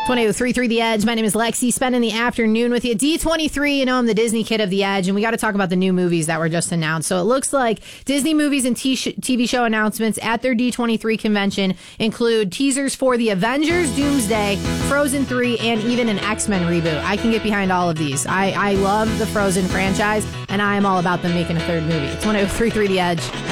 2033 The Edge. My name is Lexi. Spending the afternoon with you. D23, you know, I'm the Disney kid of The Edge, and we got to talk about the new movies that were just announced. So it looks like Disney movies and TV show announcements at their D23 convention include teasers for The Avengers, Doomsday, Frozen 3, and even an X-Men reboot. I can get behind all of these. I love the Frozen franchise, and I am all about them making a third movie. It's 2033 The Edge.